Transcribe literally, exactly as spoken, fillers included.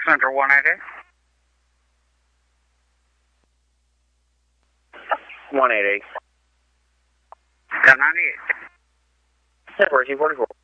Center one eighty. one eighty. ten ninety-eight. Network two forty-four.